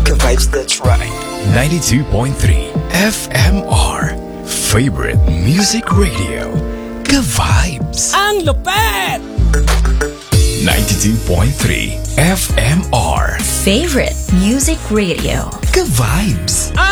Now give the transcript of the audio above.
Ka-vibes, that's right. 92.3 FMR. Favorite Music Radio. Ka-vibes. Ang lupet! 92.3 FMR. Favorite Music Radio. Ka-vibes.